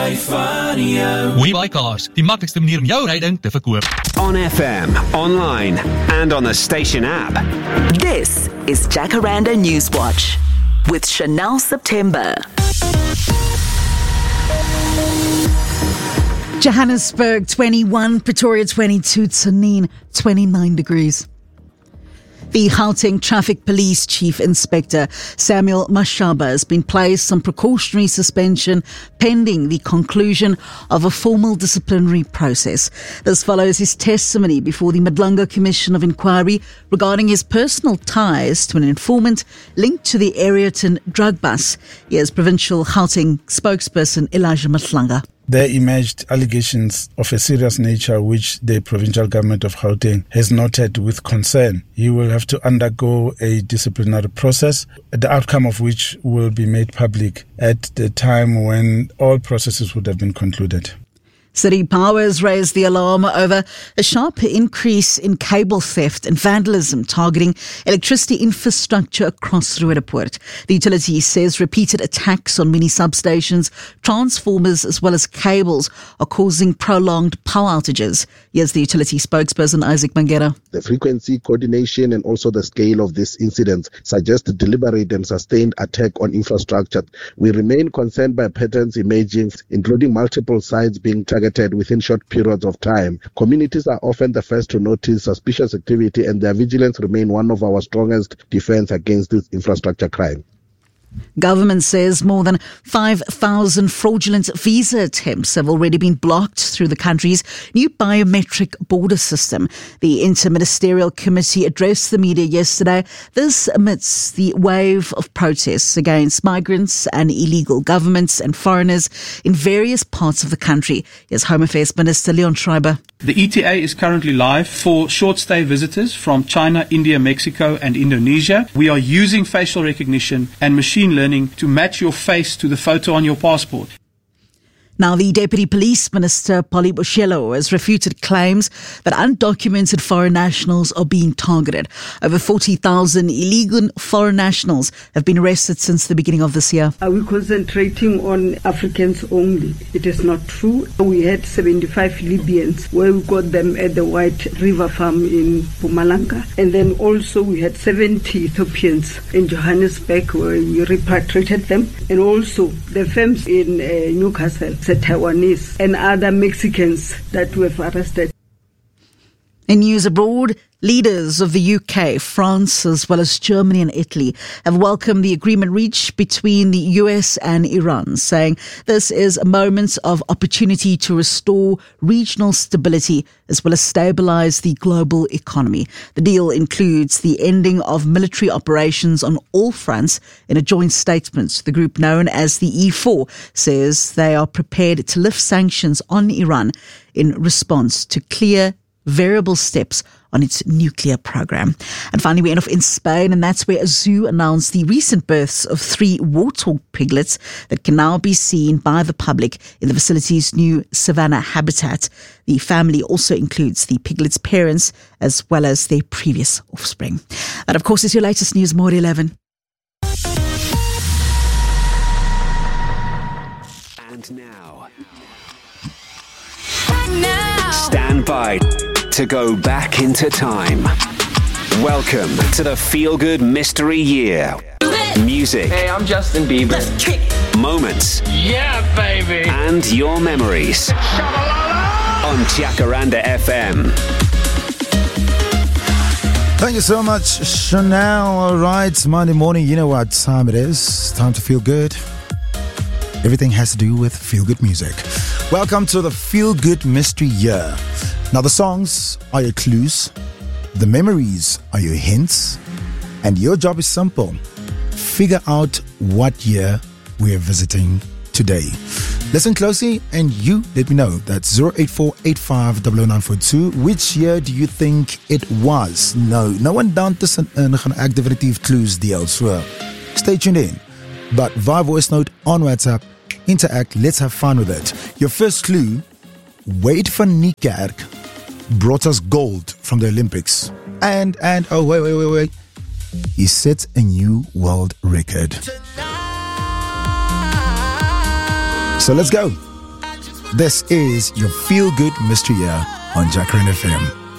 WeBuyCars, die maklikste manier om jou ryding te verkoop. On FM, online, and on the station app. This is Jacaranda Newswatch with Chanel September. Johannesburg 21, Pretoria 22, Tzaneen 29 degrees. The Gauteng Traffic Police Chief Inspector Samuel Mashaba has been placed on precautionary suspension pending the conclusion of a formal disciplinary process. This follows his testimony before the Madlanga Commission of Inquiry regarding his personal ties to an informant linked to the Aeroton drug bust. Here's Provincial Gauteng spokesperson Elijah Matlanga. There emerged allegations of a serious nature which the provincial government of Gauteng has noted with concern. He will have to undergo a disciplinary process, the outcome of which will be made public at the time when all processes would have been concluded. City Power has raised the alarm over a sharp increase in cable theft and vandalism targeting electricity infrastructure across Roodepoort. The utility says repeated attacks on many substations, transformers as well as cables are causing prolonged power outages. Here's the utility spokesperson Isaac Mangera. The frequency, coordination and also the scale of these incidents suggest a deliberate and sustained attack on infrastructure. We remain concerned by patterns emerging, including multiple sites being targeted within short periods of time. Communities are often the first to notice suspicious activity, and their vigilance remain one of our strongest defense against this infrastructure crime. Government says more than 5,000 fraudulent visa attempts have already been blocked through the country's new biometric border system. The Interministerial Committee addressed the media yesterday. This amidst the wave of protests against migrants and illegal governments and foreigners in various parts of the country. Here's Home Affairs Minister Leon Schreiber. The ETA is currently live for short-stay visitors from China, India, Mexico and Indonesia. We are using facial recognition and machine learning to match your face to the photo on your passport. Now, the Deputy Police Minister, Polly Boshelo, has refuted claims that undocumented foreign nationals are being targeted. Over 40,000 illegal foreign nationals have been arrested since the beginning of this year. Are we concentrating on Africans only? It is not true. We had 75 Libyans where we got them at the White River Farm in Mpumalanga. And then also we had 70 Ethiopians in Johannesburg where we repatriated them. And also the firms in Newcastle, the Taiwanese and other Mexicans that were arrested. In news abroad, leaders of the UK, France, as well as Germany and Italy have welcomed the agreement reached between the US and Iran, saying this is a moment of opportunity to restore regional stability as well as stabilize the global economy. The deal includes the ending of military operations on all fronts. In a joint statement, the group known as the E4 says they are prepared to lift sanctions on Iran in response to clear variable steps on its nuclear program. And finally, we end off in Spain, and that's where a zoo announced the recent births of 3 warthog piglets that can now be seen by the public in the facility's new savanna habitat. The family also includes the piglets' parents as well as their previous offspring. That, of course, is your latest news, More 11. And now, stand by to go back into time. Welcome to the Feel Good Mystery Year. Music. Hey, I'm Justin Bieber. Moments. Yeah, baby. And your memories. On Jacaranda FM. Thank you so much, Chanel. All right, Monday morning, you know what time it is. Time to feel good. Everything has to do with feel good music. Welcome to the Feel Good Mystery Year. Now, the songs are your clues, the memories are your hints, and your job is simple. Figure out what year we are visiting today. Listen closely and you let me know. That's 08485000942. Which year do you think it was? No one down tussen gaan ek definitief clues deel. So stay tuned in. But via voice note on WhatsApp, interact, let's have fun with it. Your first clue, Wade van Niekerk brought us gold from the Olympics. And oh wait. He set a new world record. So let's go. This is your Feel Good Mystery Year on Jacaranda FM.